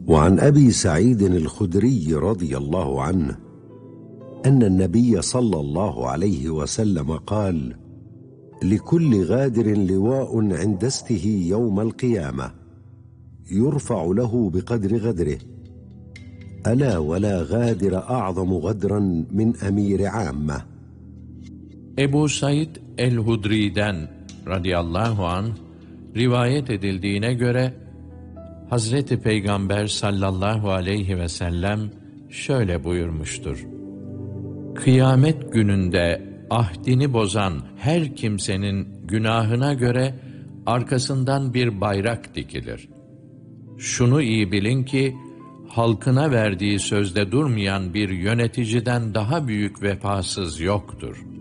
وعن أبي سعيد الخدري رضي الله عنه أن النبي صلى الله عليه وسلم قال: لكل غادر لواء عند استه يوم القيامة يرفع له بقدر غدره، ألا ولا غادر أعظم غدرا من أمير عامة. Ebu Said el-Hudri'den radıyallahu anh rivayet edildiğine göre Hazreti Peygamber sallallahu aleyhi ve sellem şöyle buyurmuştur: Kıyamet gününde ahdini bozan her kimsenin günahına göre arkasından bir bayrak dikilir. Şunu iyi bilin ki, halkına verdiği sözde durmayan bir yöneticiden daha büyük vefasız yoktur.